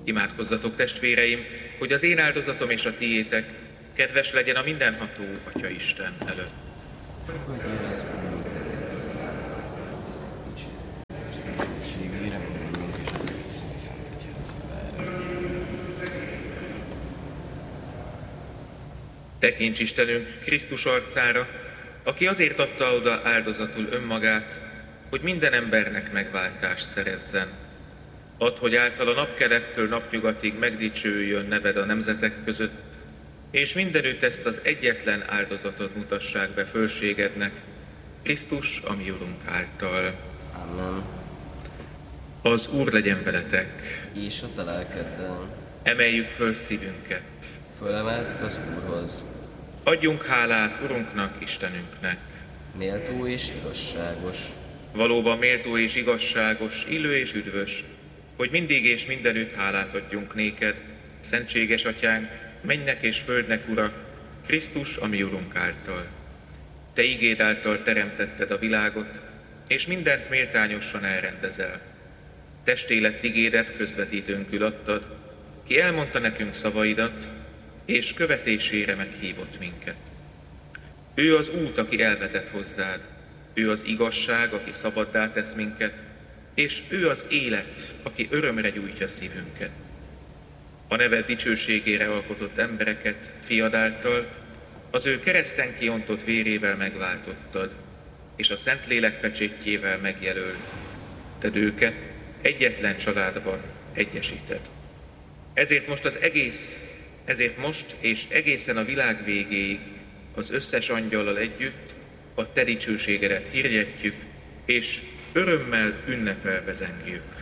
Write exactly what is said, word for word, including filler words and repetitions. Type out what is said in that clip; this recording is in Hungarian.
Imádkozzatok, testvéreim, hogy az én áldozatom és a tiétek kedves legyen a mindenható Atya Isten előtt. Hogy érez dicsőségére, mondjuk és az egész Szent Egyházba. Tekints Istenünk Krisztus arcára, aki azért adta oda áldozatul önmagát, hogy minden embernek megváltást szerezzen. Add, hogy által a napkelettől napnyugatig megdicsőjön neved a nemzetek között, és mindenütt ezt az egyetlen áldozatot mutassák be fölségednek, Krisztus, a mi Urunk által. Amen. Az Úr legyen veletek. És a te lelkeddel. Emeljük föl szívünket. Fölemeltük az Úrhoz. Adjunk hálát Urunknak, Istenünknek. Méltó és igazságos. Valóban méltó és igazságos, illő és üdvös, hogy mindig és mindenütt hálát adjunk néked, szentséges Atyánk, mennynek és földnek Ura, Krisztus, a mi Urunk által. Te igéd által teremtetted a világot, és mindent méltányosan elrendezel. Testélet igédet közvetítőnkül adtad, ki elmondta nekünk szavaidat, és követésére meghívott minket. Ő az út, aki elvezet hozzád, ő az igazság, aki szabaddá tesz minket, és ő az élet, aki örömre gyújtja szívünket. A neved dicsőségére alkotott embereket fiad által, az ő kereszten kiontott vérével megváltottad, és a Szentlélek pecsétjével megjelölted őket, egyetlen családban egyesíted. Ezért most az egész, ezért most és egészen a világ végéig az összes angyallal együtt a te dicsőségedet hirdetjük, és örömmel ünnepelve zengjük.